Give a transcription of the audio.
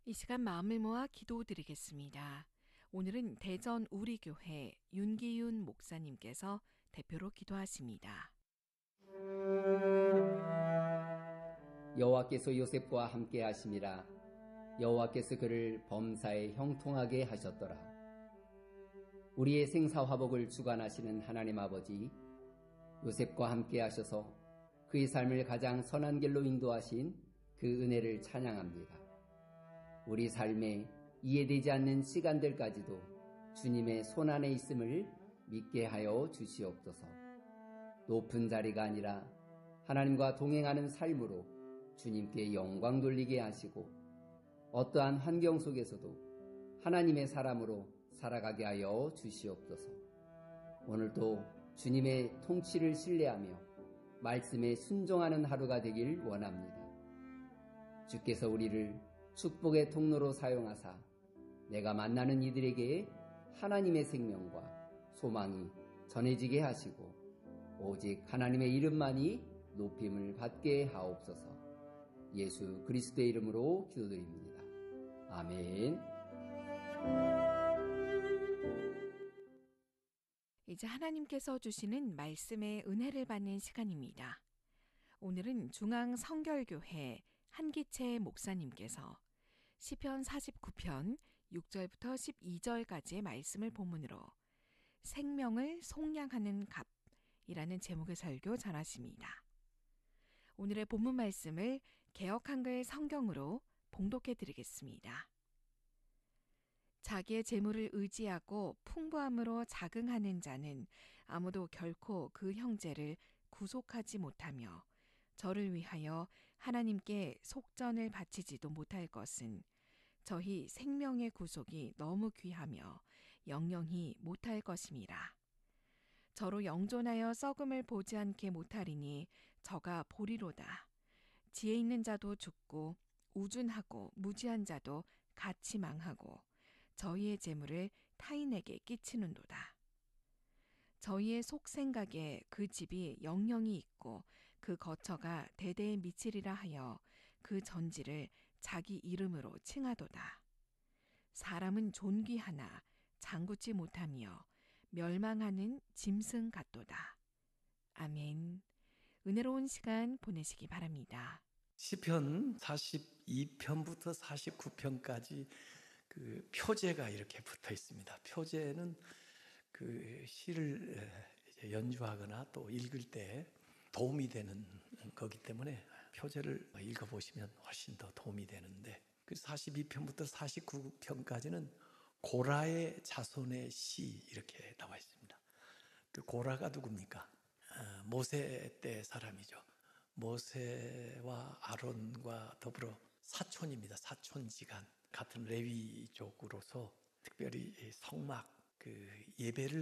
이 시간 마음을 모아 기도드리겠습니다. 오늘은 대전 우리교회 윤기윤 목사님께서 대표로 기도하십니다. 여호와께서 요셉과 함께 하심이라. 여호와께서 그를 범사에 형통하게 하셨더라. 우리의 생사화복을 주관하시는 하나님 아버지, 요셉과 함께 하셔서 그의 삶을 가장 선한 길로 인도하신 그 은혜를 찬양합니다. 우리 삶에 이해되지 않는 시간들까지도 주님의 손안에 있음을 믿게 하여 주시옵소서. 높은 자리가 아니라 하나님과 동행하는 삶으로 주님께 영광 돌리게 하시고, 어떠한 환경 속에서도 하나님의 사람으로 살아가게 하여 주시옵소서. 오늘도 주님의 통치를 신뢰하며 말씀에 순종하는 하루가 되길 원합니다. 주께서 우리를 축복의 통로로 사용하사 내가 만나는 이들에게 하나님의 생명과 소망이 전해지게 하시고, 오직 하나님의 이름만이 높임을 받게 하옵소서. 예수 그리스도의 이름으로 기도드립니다. 아멘. 이제 하나님께서 주시는 말씀의 은혜를 받는 시간입니다. 오늘은 중앙성결교회 한기채 목사님께서 시편 49편 6절부터 12절까지의 말씀을 본문으로 생명을 속량하는 갑이라는 제목의 설교 전하십니다. 오늘의 본문 말씀을 개역 한글 성경으로 봉독해 드리겠습니다. 자기의 재물을 의지하고 풍부함으로 자긍하는 자는 아무도 결코 그 형제를 구속하지 못하며 저를 위하여 하나님께 속전을 바치지도 못할 것은 저희 생명의 구속이 너무 귀하며 영영히 못할 것임이라. 저로 영존하여 썩음을 보지 않게 못하리니 저가 보리로다. 지혜 있는 자도 죽고 우준하고 무지한 자도 같이 망하고 저희의 재물을 타인에게 끼치는도다. 저희의 속생각에 그 집이 영영이 있고 그 거처가 대대에 미치리라 하여 그 전지를 자기 이름으로 칭하도다. 사람은 존귀하나 장구치 못하며 멸망하는 짐승 같도다. 아멘. 은혜로운 시간 보내시기 바랍니다. 시편 42편부터 49편까지 그 표제가 이렇게 붙어 있습니다. 표제는 그 시를 연주하거나 또 읽을 때 도움이 되는 거기 때문에 표제를 읽어보시면 훨씬 더 도움이 되는데, 그 42편부터 49편까지는 고라의 자손의 시 이렇게 나와 있습니다. 그 고라가 누굽니까? 모세 때 사람이죠. 모세와 아론과 더불어 사촌입니다. 사촌지간 같은 레위족으로서 특별히 성막 그 예배를